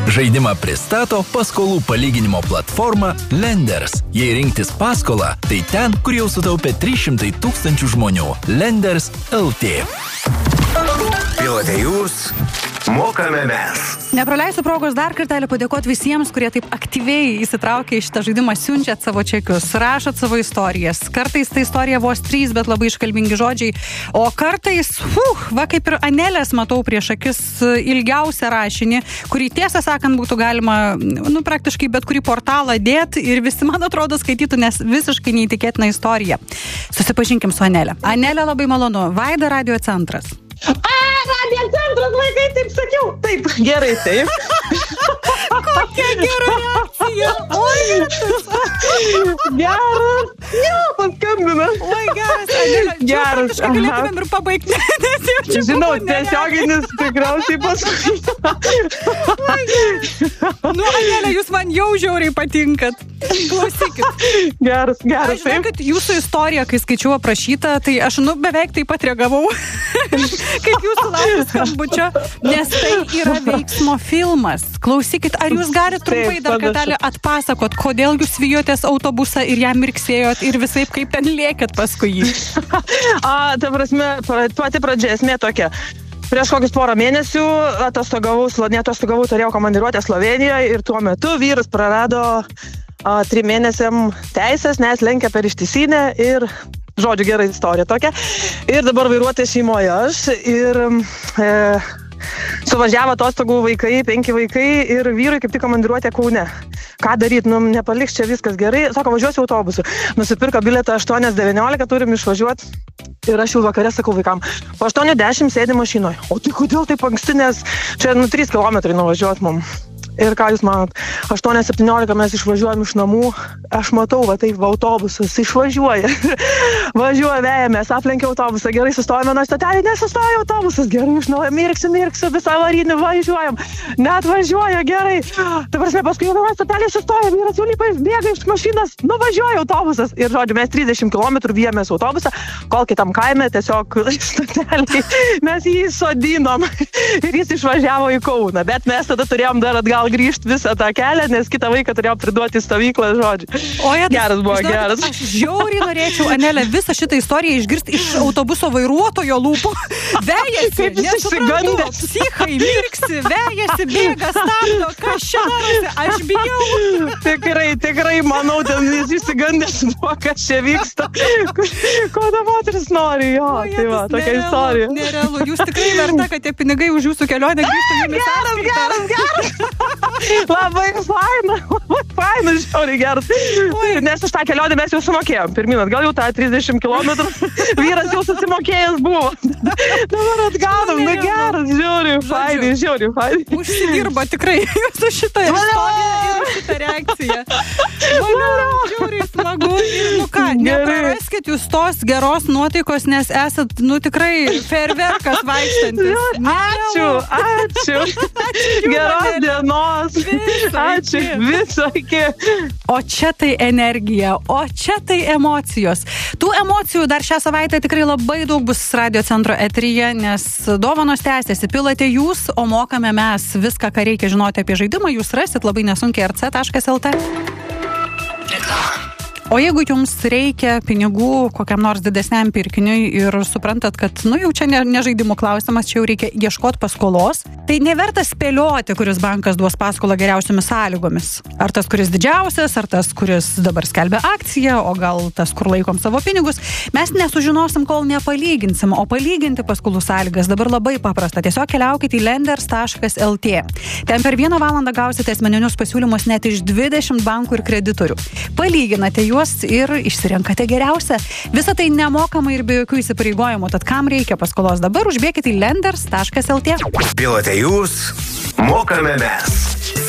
Žaidimą pristato paskolų palyginimo platforma Lenders. Jei rinktis paskolą, tai ten, kur jau sutaupė 300 000 žmonių. Lenders LT. Pilote jūs, mokame mes. Nepraleisiu progos dar kartelį padėkoti visiems, kurie taip aktyviai įsitraukia į šitą žaidimą, siunčiat savo čekius, rašot savo istorijas. Kartais ta istorija vos 3, bet labai iškalbingi žodžiai. O kartais, va kaip ir Anelės matau prieš akis ilgiausią rašinį, kurį tiesą sakant būtų galima, praktiškai bet kurį portalą dėti ir visi, man atrodo, skaitytų, nes visiškai neįtikėtina istorija. Susipažinkim su Anelė. Anelė, labai malonu. Vaida, Radio centras. Radio centras, vaikai, taip sakiau. Taip, gerai, taip. Kokia gera reakcija. Geras. Jo, paskambina. Oi, geras, Anelė. Geras. Galėtumėm ir pabaigti. Žinau, tiesioginis tikriausiai paskambina. Anelė, jūs man jau žiauriai patinkat. Klausykit. Geras, Aš žinau, kad jūsų istorija, kai skaičiau aprašytą, tai aš beveik taip pat reagavau, kaip jūsų laukiu skambučio, nes tai yra veiksmo filmas. Klausykit, ar jūs galite trumpai dar kartelį atpasakot, kodėl jūs vijotės autobusą ir jam mirksėjot ir visaip kaip ten lėkėt paskui jį? Ta prasme, pati pradžia esmė tokia. Prieš kokius porą mėnesių atostogavau, turėjau komandiruotę Slovenijoje ir tuo metu vyras prarado 3 mėnesiam teisės, nes lenkė per ištisinę ir, žodžiu, gera istorija tokia. Ir dabar vairuotojas šeimoje aš ir suvažiavo atostogų vaikai, 5 vaikai ir vyrui kaip tik komandiruotė Kaune. Ką daryti, nepaliks čia viskas gerai. Sako, važiuosiu autobusu. Nusipirko bilietą 8:19, turim išvažiuoti. Ir aš jau vakare sakau vaikam, po 8:10 sėdi mašinoje. O tai kodėl taip anksti, nes čia 3 kilometrai nuvažiuot mum. Ir ką jūs manot, 8:17 mes išvažiuojam iš namų, aš matau, taip, autobusas išvažiuoja. Važiuoja, vejamės, aplenkia autobusą, gerai, sustojame nuo stotelį, nesustoja autobusas, gerai, iš naujo, mirksiu, visą avarinį važiuojam, net važiuoja, gerai. Ta prasme, paskui nuo stotelį sustoja, vyras Ulipas bėga iš mašinas, nuvažiuoja autobusas. Ir žodžiu, mes 30 km vijamės autobusą, kol kitam kaime tiesiog stotelį mes jį sodinom ir jis išvažiavo į Kauną. Bet mes tada turėjom dar atgal grįžti visą tą kelią, nes kitą vaiką turėjom priduoti į stovyklą, žodžiu. Geras buvo, geras. Aš žiauriai norėčiau, Anelė, visą šitą istoriją išgirsti iš autobuso vairuotojo lūpų. Vejasi, nesuprantu, psichai, mirksi, vejasi, bėga, stabdo, kas čia darosi, aš bijau. Tikrai, manau, ten jis išsigandęs buvo, kas čia vyksta. Ko ta moteris nori, jo. Tai va, tokia istorija. Nerealu, jūs tikrai verta, kad tie pinigai už jūsų kelionę grįžtų jumis sąskaitą. Geras. Labai faina, žiauriai geras. Nes už tą kelionę mes jau sumokėjom. Pirmin atgal jau tą 30 km. Vyras jau susimokėjęs buvo. Dabar atgaunam, geras, žiauriai fainai. Užsidirba tikrai jūsų šitą istoriją ir šitą reakciją. Žiauriai smagu ir nepraraskit jūs tos geros nuotaikos, nes esat, tikrai fejerverkas vaikštantis. Ačiū. Geros dienos. Ačiū. Viso iki. O čia tai energija, o čia tai emocijos. Tų emocijų dar šią savaitę tikrai labai daug bus Radio centro eteryje, nes dovanos tęsiasi. Pilate jūs, o mokame mes. Viską, ką reikia žinoti apie žaidimą, jūs rasit labai nesunkiai rc.lt. O jeigu jums reikia pinigų kokiam nors didesniam pirkiniui ir suprantat, kad jau čia ne žaidimų klausimas, čia jau reikia ieškoti paskolos, tai neverta spėlioti, kuris bankas duos paskolą geriausiomis sąlygomis. Ar tas, kuris didžiausias, ar tas, kuris dabar skelbia akciją, o gal tas, kur laikom savo pinigus. Mes nesužinosim, kol nepalyginsim, o palyginti paskolų sąlygas dabar labai paprasta. Tiesiog keliaukite į lenders.lt. Ten per 1 valandą gausite asmeninius pasiūlymus net iš 20 bankų ir kreditorių. Palyginate juos ir išsirenkate geriausią. Visą tai nemokamai ir be jokių įsipareigojimų. Tad kam reikia paskolos dabar, užbėkite į lenders.lt. Pilote jūs, mokame mes.